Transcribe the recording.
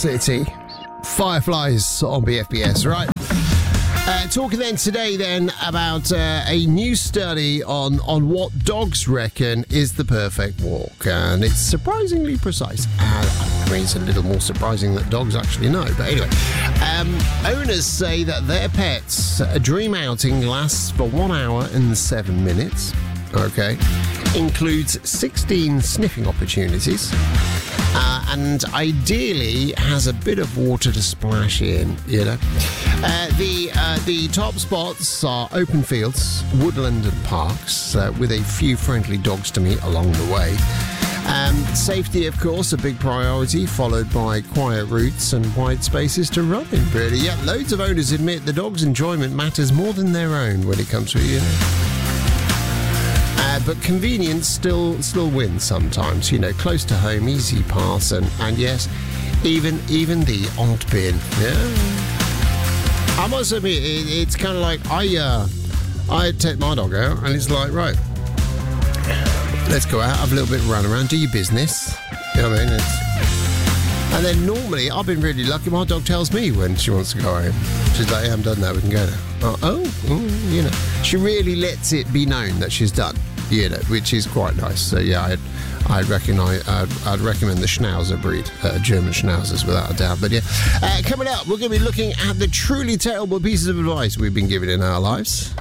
City. Fireflies on BFBS, right? Talking then today about a new study on what dogs reckon is the perfect walk, and it's surprisingly precise. I mean, it's a little more surprising that dogs actually know, but anyway. Owners say that their pets' dream outing lasts for 1 hour and 7 minutes. Okay. Includes 16 sniffing opportunities. And ideally has a bit of water to splash in, you know. The top spots are open fields, woodland and parks, with a few friendly dogs to meet along the way. Safety, of course, a big priority, followed by quiet routes and wide spaces to run in, really. Yeah, loads of owners admit the dog's enjoyment matters more than their own when it comes to, you know. But convenience still wins sometimes, you know, close to home, easy pass, and yes, even the odd bin. Yeah. I must admit, it's kind of like I take my dog out, and it's like, right, let's go out, have a little bit of run around, do your business. You know what I mean? And then normally, I've been really lucky, my dog tells me when she wants to go home. She's like, yeah, I'm done now, we can go now. You know, she really lets it be known that she's done. You know, which is quite nice. So yeah, I'd recommend the Schnauzer breed, German Schnauzers without a doubt. But yeah, coming up, we're going to be looking at the truly terrible pieces of advice we've been given in our lives.